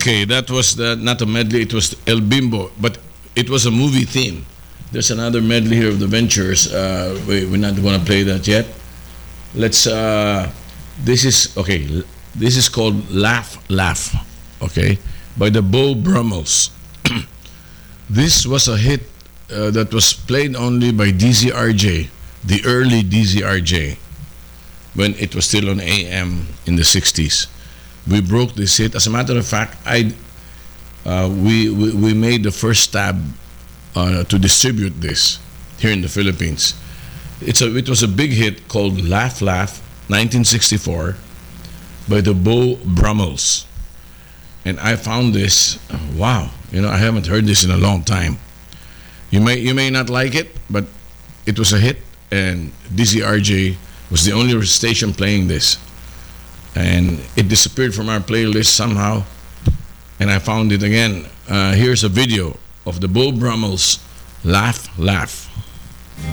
Okay, that was not a medley, it was El Bimbo, but it was a movie theme. There's another medley here of the Ventures. We're not going to play that yet. Let's, this is, okay, this is called Laugh, Laugh, okay, by the Beau Brummels. This was a hit that was played only by DZRJ, the early DZRJ, when it was still on AM in the 60s. We broke this hit. As a matter of fact, we made the first stab to distribute this here in the Philippines. It was a big hit called Laugh Laugh, 1964, by the Beau Brummels. And I found this, wow, I haven't heard this in a long time. You may not like it, but it was a hit, and DZRJ was the only station playing this. And it disappeared from our playlist somehow, and I found it again. Here's a video of the Beau Brummels, Laugh Laugh.